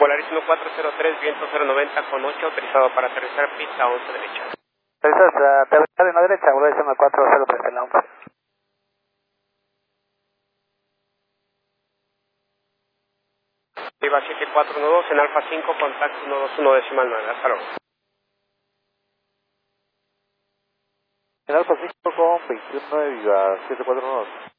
Polaris 1403, viento 090 con 8, autorizado para aterrizar pista 11 derecha. Aterrizar en la derecha, Polaris 1403 en la 11. Viva 7412 en Alfa 5, contacto 121 decimal 9, hasta luego. En Alfa 5 con 21.9, Viva 7412.